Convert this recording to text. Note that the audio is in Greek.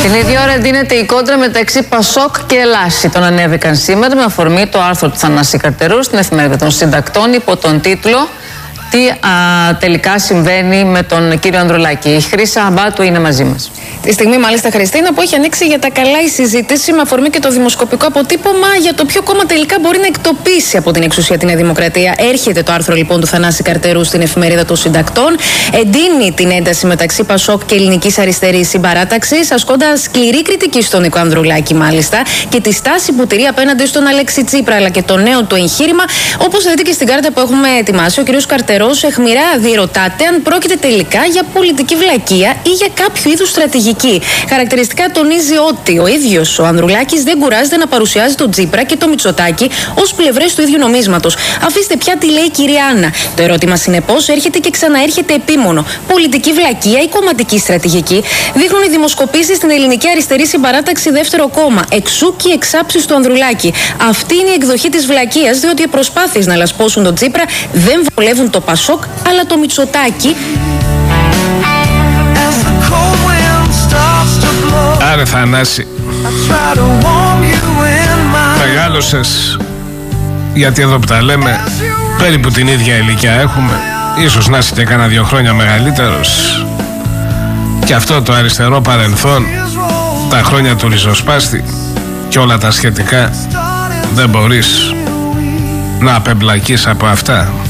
Την ίδια ώρα εντείνεται η κόντρα μεταξύ Πασόκ και Ελλάση. Τον ανέβηκαν σήμερα με αφορμή το άρθρο του Θανάση Καρτερού στην Εφημερίδα των Συντακτών υπό τον τίτλο «Τι τελικά συμβαίνει με τον κύριο Ανδρουλάκη». Η Χρύσα Αμπάτου είναι μαζί μας. Τη στιγμή, μάλιστα, Χριστίνα, που έχει ανοίξει για τα καλά η συζήτηση με αφορμή και το δημοσκοπικό αποτύπωμα για το ποιο κόμμα τελικά μπορεί να εκτοπίσει από την εξουσία τη Νέα Δημοκρατία. Έρχεται το άρθρο λοιπόν του Θανάση Καρτερού στην Εφημερίδα των Συντακτών. Εντείνει την ένταση μεταξύ Πασόκ και Ελληνικής Αριστερής Συμπαράταξης, ασκώντας σκληρή κριτική στον Νίκο Ανδρουλάκη, μάλιστα, και τη στάση που τηρεί απέναντι στον Αλέξη Τσίπρα, αλλά και το νέο του εγχείρημα. Όπως δείτε και στην κάρτα που έχουμε ετοιμάσει, ο κ. Καρτερός αιχμηρά διερωτάται αν πρόκειται τελικά για πολιτική βλακεία ή για κάποιο είδους στρατηγική. Χαρακτηριστικά τονίζει ότι ο ίδιος ο Ανδρουλάκης δεν κουράζεται να παρουσιάζει τον Τσίπρα και το Μητσοτάκη ως πλευρές του ίδιου νομίσματος. Αφήστε πια τι λέει η κυρία Άννα. Το ερώτημα συνεπώς έρχεται και ξαναέρχεται επίμονο. Πολιτική βλακεία ή κομματική στρατηγική? Δείχνουν οι δημοσκοπήσεις στην Ελληνική Αριστερή Συμπαράταξη δεύτερο κόμμα. Εξού και οι εξάψεις του Ανδρουλάκη. Αυτή είναι η εκδοχή της βλακείας, διότι οι προσπάθειες να λασπώσουν τον Τσίπρα δεν βολεύουν το Πασόκ, αλλά το Μητσοτάκη. Άρε Θανάση, μεγάλωσες, γιατί εδώ που τα λέμε περίπου την ίδια ηλικία έχουμε, ίσως να είσαι και κάνα 2 χρόνια μεγαλύτερος, και αυτό το αριστερό παρελθόν, τα χρόνια του ριζοσπάστη και όλα τα σχετικά, δεν μπορείς να απεμπλακείς από αυτά.